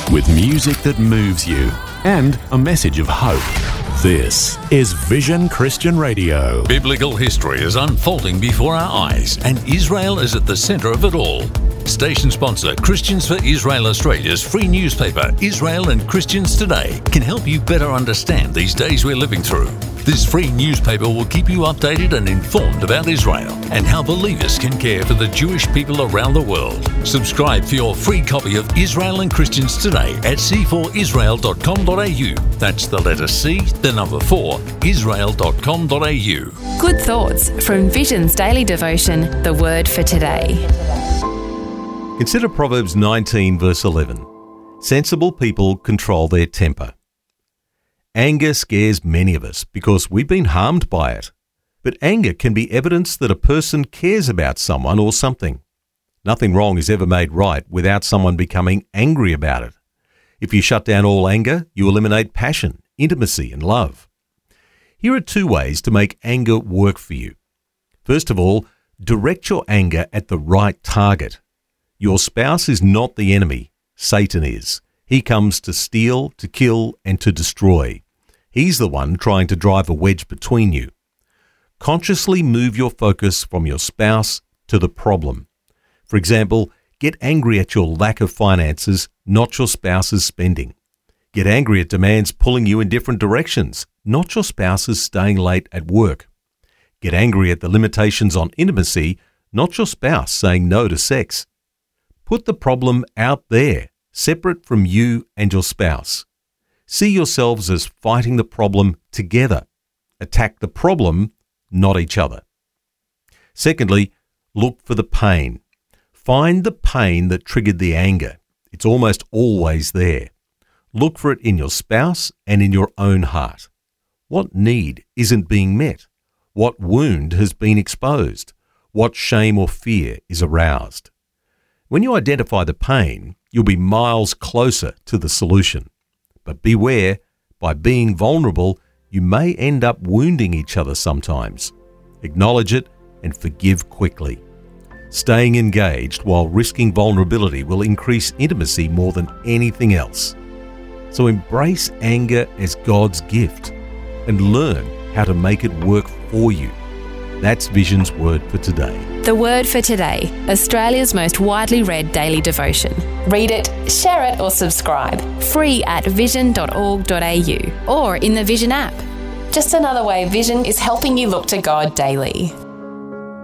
with music that moves you and a message of hope. This is Vision Christian Radio. Biblical history is unfolding before our eyes, and Israel is at the centre of it all. Station sponsor Christians for Israel Australia's free newspaper, Israel and Christians Today, can help you better understand these days we're living through. This free newspaper will keep you updated and informed about Israel and how believers can care for the Jewish people around the world. Subscribe for your free copy of Israel and Christians Today at c4israel.com.au. That's the letter C, the number 4, israel.com.au. Good thoughts from Vision's daily devotion, The Word for Today. Consider Proverbs 19 verse 11. Sensible people control their temper. Anger scares many of us because we've been harmed by it. But anger can be evidence that a person cares about someone or something. Nothing wrong is ever made right without someone becoming angry about it. If you shut down all anger, you eliminate passion, intimacy, and love. Here are 2 ways to make anger work for you. First of all, direct your anger at the right target. Your spouse is not the enemy. Satan is. He comes to steal, to kill, and to destroy. He's the one trying to drive a wedge between you. Consciously move your focus from your spouse to the problem. For example, get angry at your lack of finances, not your spouse's spending. Get angry at demands pulling you in different directions, not your spouse's staying late at work. Get angry at the limitations on intimacy, not your spouse saying no to sex. Put the problem out there, separate from you and your spouse. See yourselves as fighting the problem together. Attack the problem, not each other. Secondly, look for the pain. Find the pain that triggered the anger. It's almost always there. Look for it in your spouse and in your own heart. What need isn't being met? What wound has been exposed? What shame or fear is aroused? When you identify the pain, you'll be miles closer to the solution. But beware, by being vulnerable, you may end up wounding each other sometimes. Acknowledge it and forgive quickly. Staying engaged while risking vulnerability will increase intimacy more than anything else. So embrace anger as God's gift and learn how to make it work for you. That's Vision's Word for Today. The Word for Today, Australia's most widely read daily devotion. Read it, share it or subscribe. Free at vision.org.au or in the Vision app. Just another way Vision is helping you look to God daily.